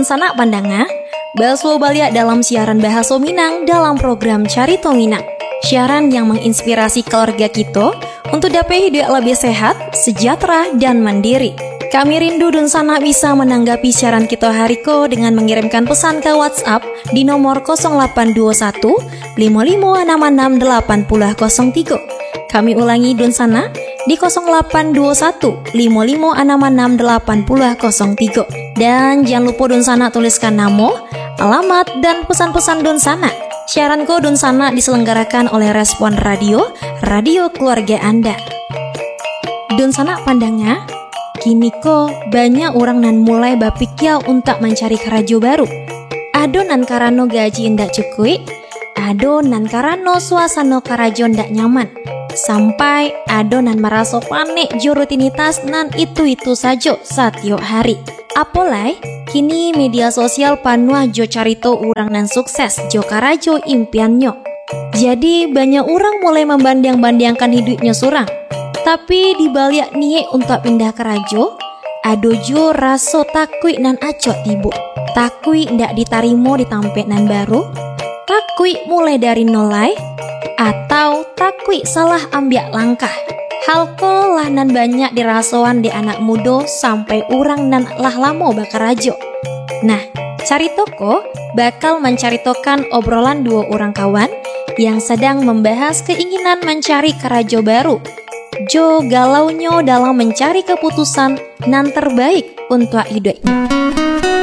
Dun sanak pandanga, Baswo baliak dalam siaran Bahasa Minang dalam program Carito Minang. Siaran yang menginspirasi keluarga kita untuk dapat hidup lebih sehat, sejahtera, dan mandiri. Kami rindu Dun sanak bisa menanggapi siaran kita hariko dengan mengirimkan pesan ke WhatsApp di nomor 0821 5566 8003. Kami ulangi Dun sanak di 0821 5566 8003. Dan jangan lupa Dun sanak tuliskan nama, alamat, dan pesan-pesan Dun sanak. Siaran ko Dun sanak diselenggarakan oleh Respon Radio, radio keluarga Anda. Dun sanak pandanga, kini ko banyak orang nan mulai bapikir untuk mencari kerajo baru. Ado nan karano gaji ndak cukup, ado nan karano suasana kerajo ndak nyaman. Sampai ado nan merasa panik jo rutinitas nan itu saja setiap hari. Apalai kini media sosial panuh jo carito orang nan sukses jo karajo impiannya. Jadi banyak orang mulai membanding-bandingkan hidupnya surang. Tapi dibalik niat untuk pindah kerajo, ado jo raso takui nan acot tibu. Takui ndak ditarimo di tampek nan baru, takui mulai dari nolai, atau takui salah ambil langkah. Hal ko lah nan banyak dirasoan di anak muda sampai orang nan lah lamo bakarajo. Nah, caritoko bakal mencaritokan obrolan dua orang kawan yang sedang membahas keinginan mencari kerajo baru. Jo galaunya dalam mencari keputusan nan terbaik untuk hidupnya.